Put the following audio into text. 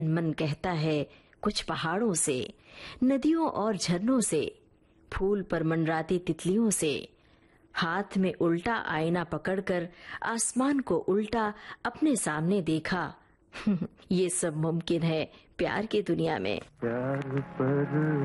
मन कहता है कुछ पहाड़ों से, नदियों और झरनों से, फूल पर मंडराती तितलियों से। हाथ में उल्टा आईना पकड़कर आसमान को उल्टा अपने सामने देखा। ये सब मुमकिन है प्यार की दुनिया में। प्यार पर